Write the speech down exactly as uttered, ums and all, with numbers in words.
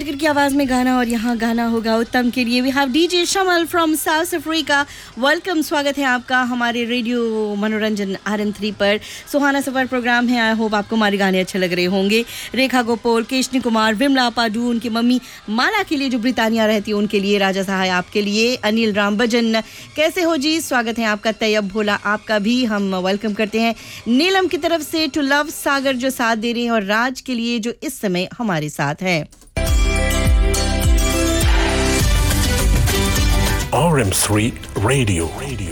जिगर की आवाज में गाना और यहाँ गाना होगा उत्तम के लिए। We have DJ शमल from south Africa. Welcome, स्वागत है आपका हमारे रेडियो मनोरंजन आर एन थ्री पर। सुहाना सफर प्रोग्राम है। आई होप आपको हमारे गाने अच्छे लग रहे होंगे। रेखा गोपोल, केशनी कुमार, विमला पाडू, उनकी मम्मी माला के लिए जो ब्रिटानिया रहती है उनके लिए, राजा सहाय आपके लिए, अनिल राम बजन कैसे हो जी, स्वागत है आपका। तैयब भोला आपका भी हम वेलकम करते हैं। नीलम की तरफ से टू लव सागर जो साथ दे रहे हैं, और राज के लिए जो इस समय हमारे साथ है। R M three Radio. Radio.